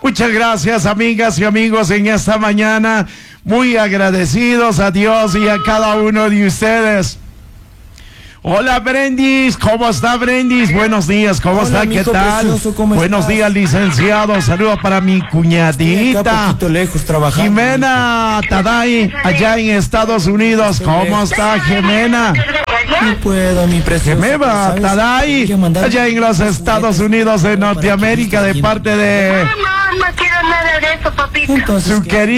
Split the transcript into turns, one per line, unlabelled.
Muchas gracias, amigas y amigos, en esta mañana. Muy agradecidos a Dios y a cada uno de ustedes. Hola, Brendis, ¿cómo está, Brendis? Buenos días, ¿cómo está? ¿Qué tal?
Precioso,
Buenos días, licenciado. Saludos para mi cuñadita.
Acá poquito lejos trabajando.
Jimena Taday, allá en Estados Unidos. ¿Cómo está, Jimena?
No puedo, mi precioso.
Jimena Taday, allá en los Estados Unidos de Norteamérica, de parte de
No quiero nada de eso, papito.
Entonces,
su querida